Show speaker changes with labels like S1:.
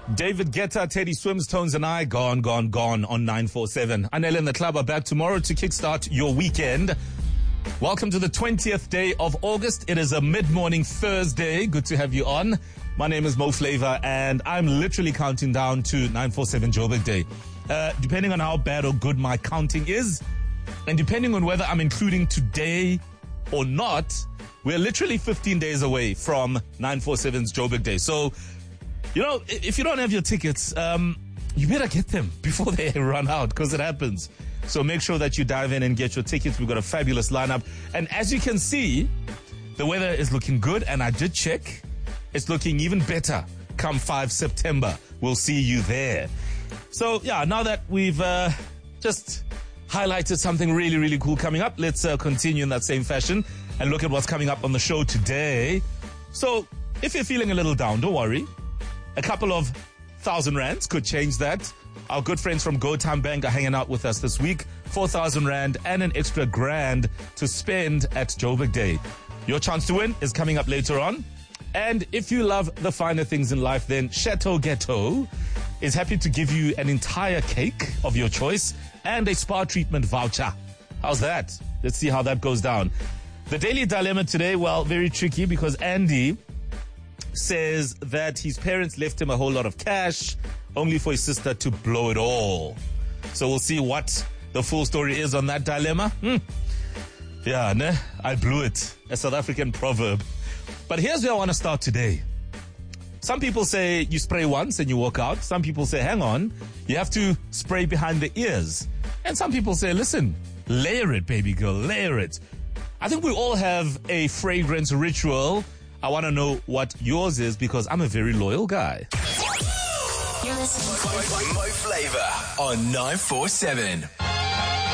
S1: David Guetta, Teddy Swims, Tones and I, gone on 947. Anel and the club are back tomorrow to kickstart your weekend. Welcome to the 20th day of August. It is a mid-morning Thursday. Good to have you on. My name is Mo Flavor and I'm literally counting down to 947 Joburg Day. Depending on how bad or good my counting is, and depending on whether I'm including today or not, we're literally 15 days away from 947's Joburg Day. So, you know, if you don't have your tickets, you better get them before they run out, because it happens. So make sure that you dive in and get your tickets. We've got a fabulous lineup. And as you can see, the weather is looking good. And I did check. It's looking even better come 5 September. We'll see you there. So, yeah, now that we've just highlighted something really, really cool coming up, let's continue in that same fashion and look at what's coming up on the show today. So, if you're feeling a little down, don't worry. A couple of 1,000 rands could change that. Our good friends from GoTime Bank are hanging out with us this week. 4,000 rand and an extra grand to spend at Joburg Day. Your chance to win is coming up later on. And if you love the finer things in life, then Chateau Ghetto is happy to give you an entire cake of your choice and a spa treatment voucher. How's that? Let's see how that goes down. The daily dilemma today, well, very tricky, because Andy says that his parents left him a whole lot of cash only for his sister to blow it all. So we'll see what the full story is on that dilemma. Yeah, ne? I blew it. A South African proverb. But here's where I want to start today. Some people say you spray once and you walk out. Some people say, hang on, you have to spray behind the ears. And some people say, listen, layer it, baby girl, layer it. I think we all have a fragrance ritual. I want to know what yours is, because I'm a very loyal guy.
S2: You're listening to Mo Flavor on 947.